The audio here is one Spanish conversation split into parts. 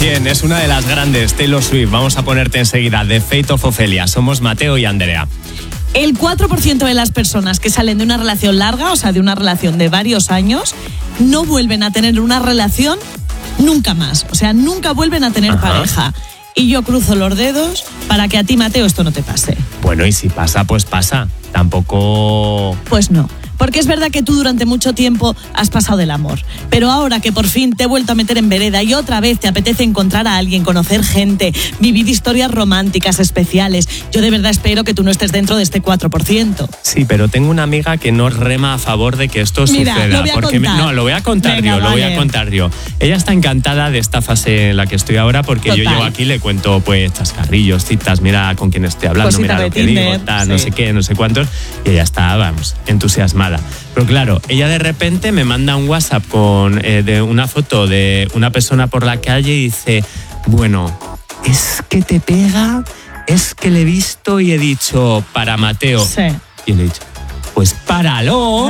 100%, es una de las grandes, Taylor Swift. Vamos a ponerte enseguida The Fate of Ophelia. Somos Mateo y Andrea. El 4% de las personas que salen de una relación larga, o sea, de una relación de varios años, no vuelven a tener una relación nunca más. O sea, nunca vuelven a tener pareja. Y yo cruzo los dedos para que a ti, Mateo, esto no te pase. Bueno, y si pasa, pues pasa. Tampoco... Pues no. Porque es verdad que tú durante mucho tiempo has pasado del amor. Pero ahora que por fin te he vuelto a meter en vereda y otra vez te apetece encontrar a alguien, conocer gente, vivir historias románticas especiales, yo de verdad espero que tú no estés dentro de este 4%. Sí, pero tengo una amiga que no rema a favor de que esto suceda. Lo voy a contar. No, lo voy a contar Venga, yo, lo voy a contar yo. Ella está encantada de esta fase en la que estoy ahora porque yo llego aquí y le cuento pues chascarrillos, citas, mira con quién estoy hablando, Cosita mira lo que Tinder, digo, tal, sí. no sé qué, no sé cuántos. Y ella está, vamos, entusiasmada. Pero claro, ella de repente me manda un WhatsApp con de una foto de una persona por la calle y dice, bueno, es que te pega, es que le he visto y he dicho para Mateo. Sí. Y le he dicho, pues páralo.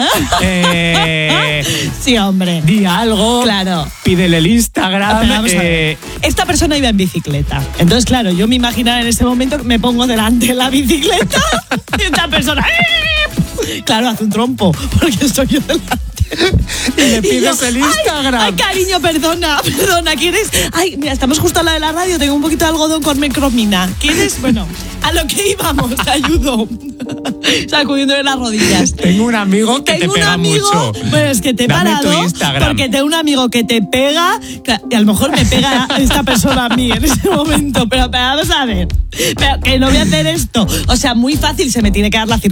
Sí, hombre. Di algo. Claro. Pídele el Instagram. Pero vamos a ver. Esta persona iba en bicicleta. Entonces, claro, yo me imaginaba en ese momento que me pongo delante de la bicicleta y esta persona... Claro, hace un trompo, porque estoy yo delante. Y le pides el Instagram. Ay, cariño, perdona, ¿quieres? Ay, mira, estamos justo al lado de la radio, tengo un poquito de algodón con mercromina. ¿Quieres? Bueno, a lo que íbamos, te ayudo. Sacudiéndole las rodillas. Tengo un amigo que te pega mucho. Bueno, es que te he Dame parado tu Instagram. porque tengo un amigo que te pega, y a lo mejor me pega esta persona a mí en ese momento, pero vamos a ver, pero que no voy a hacer esto. O sea, muy fácil se me tiene que dar la circunstancia.